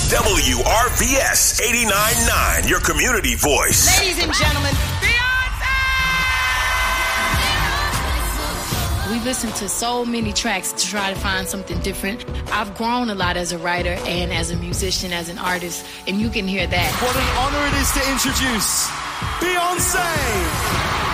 WRVS 89.9, your community voice. Ladies and gentlemen, we've listened to so many tracks to try to find something different. I've grown a lot as a writer and as a musician, as an artist, and you can hear that. What an honor it is to introduce Beyonce!